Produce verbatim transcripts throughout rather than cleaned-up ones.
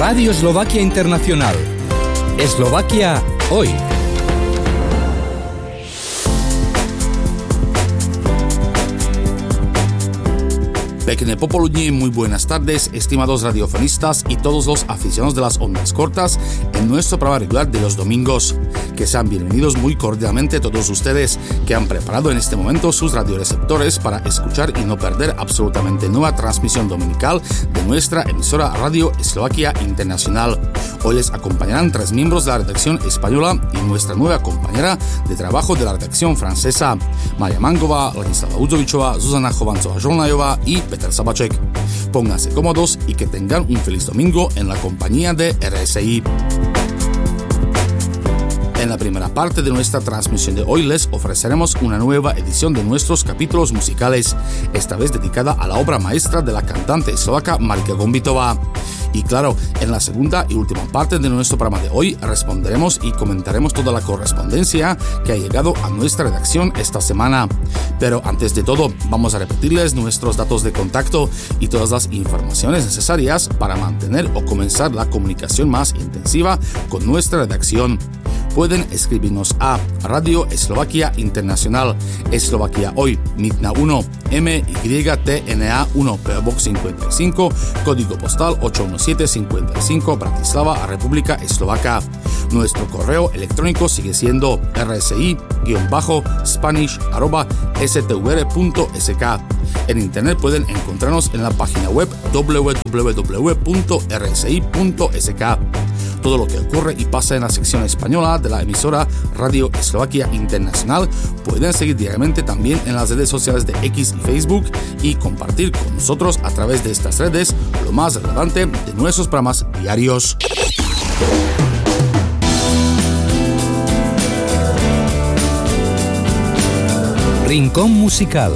Radio Eslovaquia Internacional. Eslovaquia hoy. Pekné popoludní, muy buenas tardes, estimados radiofonistas y todos los aficionados de las ondas cortas en nuestro programa regular de los domingos. Que sean bienvenidos muy cordialmente todos ustedes que han preparado en este momento sus radioreceptores para escuchar y no perder absolutamente nueva transmisión dominical de nuestra emisora Radio Eslovaquia Internacional. Hoy les acompañarán tres miembros de la redacción española y nuestra nueva compañera de trabajo de la redacción francesa, Maria Mangová, Ladislava Udzovičová, Zuzana Chovancová-Žolnajová y Peter Sabaček. Pónganse cómodos y que tengan un feliz domingo en la compañía de R S I. En la primera parte de nuestra transmisión de hoy les ofreceremos una nueva edición de nuestros capítulos musicales, esta vez dedicada a la obra maestra de la cantante eslovaca Marika Gombitová. Y claro, en la segunda y última parte de nuestro programa de hoy responderemos y comentaremos toda la correspondencia que ha llegado a nuestra redacción esta semana. Pero antes de todo, vamos a repetirles nuestros datos de contacto y todas las informaciones necesarias para mantener o comenzar la comunicación más intensiva con nuestra redacción. Pueden escribirnos a Radio Eslovaquia Internacional, Eslovaquia Hoy, Mitna uno, M Y T N A uno, P O Box cincuenta y cinco, código postal ocho uno siete cinco cinco, Bratislava, República Eslovaca. Nuestro correo electrónico sigue siendo rsi-spanish arroba stvr punto s k. En internet pueden encontrarnos en la página web w w w punto r s i punto s k. Todo lo que ocurre y pasa en la sección española de la emisora Radio Eslovaquia Internacional pueden seguir diariamente también en las redes sociales de X y Facebook y compartir con nosotros a través de estas redes lo más relevante de nuestros programas diarios. Rincón musical.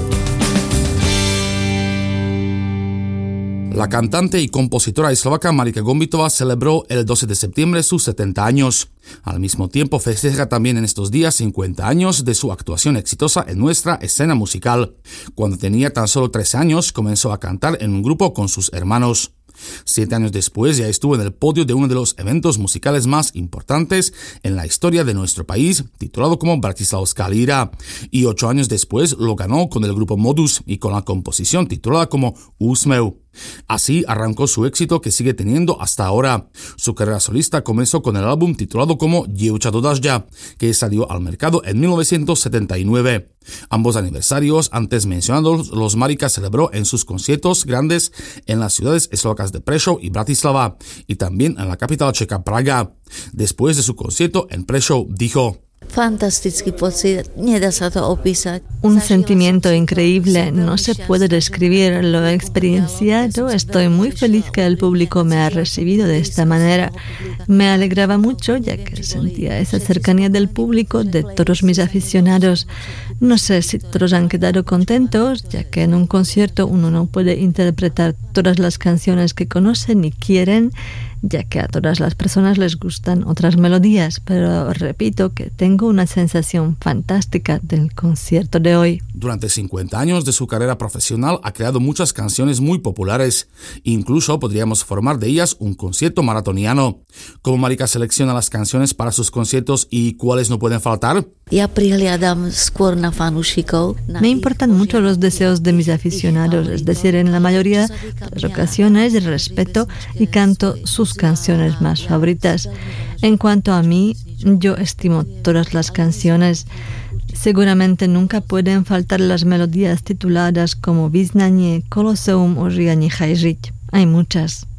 La cantante y compositora eslovaca Marika Gombitová celebró el doce de septiembre sus setenta años. Al mismo tiempo festeja también en estos días cincuenta años de su actuación exitosa en nuestra escena musical. Cuando tenía tan solo trece años comenzó a cantar en un grupo con sus hermanos. Siete años después ya estuvo en el podio de uno de los eventos musicales más importantes en la historia de nuestro país, titulado como Bratislavská líra, y ocho años después lo ganó con el grupo Modus y con la composición titulada como Úsmev. Así arrancó su éxito que sigue teniendo hasta ahora. Su carrera solista comenzó con el álbum titulado como Dievča do dažďa, que salió al mercado en mil novecientos setenta y nueve. Ambos aniversarios antes mencionados los Marika celebró en sus conciertos grandes en las ciudades eslovacas de Prešov y Bratislava y también en la capital checa Praga. Después de su concierto en Prešov dijo: Fantastický pocit, nedá sa to opísať. Un sentimiento increíble, no se puede describir, lo he experienciado, estoy muy feliz que el público me ha recibido de esta manera. Me alegraba mucho ya que sentía esa cercanía del público, de todos mis aficionados. No sé si todos han quedado contentos, ya que en un concierto uno no puede interpretar todas las canciones que conocen y quieren, ya que a todas las personas les gustan otras melodías, pero repito que tengo una sensación fantástica del concierto de hoy. Durante cincuenta años de su carrera profesional ha creado muchas canciones muy populares, incluso podríamos formar de ellas un concierto maratoniano. ¿Cómo Marika selecciona las canciones para sus conciertos y cuáles no pueden faltar? Ja prihliadam skôr na fanúšikov. Me importan mucho los deseos de mis aficionados, es decir, en la mayoría de las ocasiones respeto y canto sus canciones más favoritas. En cuanto a mí, yo estimo todas las canciones. Seguramente nunca pueden faltar las melodías tituladas como Vyznanie, Koloseum o Žiadny chaj žiť. Hay muchas.